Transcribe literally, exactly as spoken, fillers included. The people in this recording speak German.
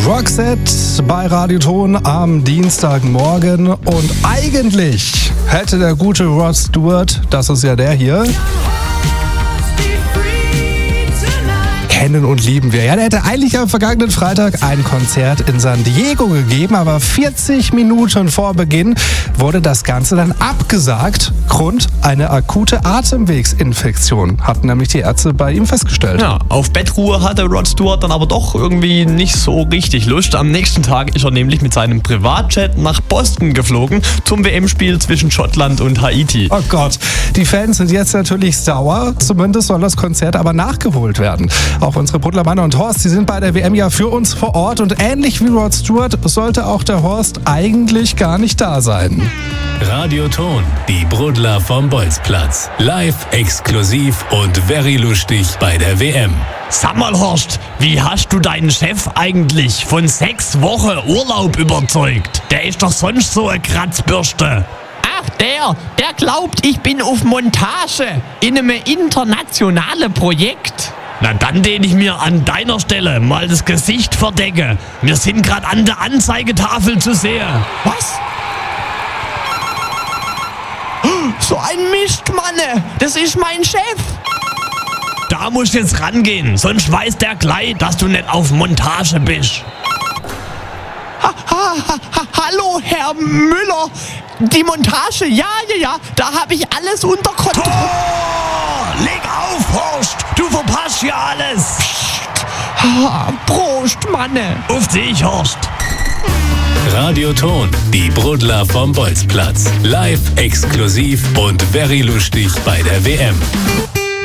Roxette bei Radioton am Dienstagmorgen. Und eigentlich hätte der gute Rod Stewart, das ist ja der hier, kennen und lieben wir. Ja, der hätte eigentlich am vergangenen Freitag ein Konzert in San Diego gegeben, aber vierzig Minuten vor Beginn wurde das Ganze dann abgesagt. Grund: eine akute Atemwegsinfektion, hatten nämlich die Ärzte bei ihm festgestellt. Ja, auf Bettruhe hatte Rod Stewart dann aber doch irgendwie nicht so richtig Lust. Am nächsten Tag ist er nämlich mit seinem Privatjet nach Boston geflogen zum W M-Spiel zwischen Schottland und Haiti. Oh Gott, die Fans sind jetzt natürlich sauer. Zumindest soll das Konzert aber nachgeholt werden. Auch unsere Buddler Mann und Horst, die sind bei der W M ja für uns vor Ort. Und ähnlich wie Rod Stewart sollte auch der Horst eigentlich gar nicht da sein. Radioton, die Brudler vom Bolzplatz. Live, exklusiv und very lustig bei der W M. Sag mal, Horst, wie hast du deinen Chef eigentlich von sechs Wochen Urlaub überzeugt? Der ist doch sonst so eine Kratzbürste. Ach, der, der glaubt, ich bin auf Montage in einem internationalen Projekt. Na dann, den ich mir an deiner Stelle mal das Gesicht verdecke. Wir sind gerade an der Anzeigetafel zu sehen. Was? So ein Mist, Manne! Das ist mein Chef! Da musst du jetzt rangehen, sonst weiß der gleich, dass du nicht auf Montage bist. Ha, ha, ha, ha, hallo, Herr Müller! Die Montage, ja, ja, ja, da habe ich alles unter Kontrolle. Tor! Leg auf, Horst! Du verpasst ja alles! Psst. Ha, Prost, Manne! Auf dich, Horst! Radioton, die Brudler vom Bolzplatz. Live, exklusiv und very lustig bei der W M.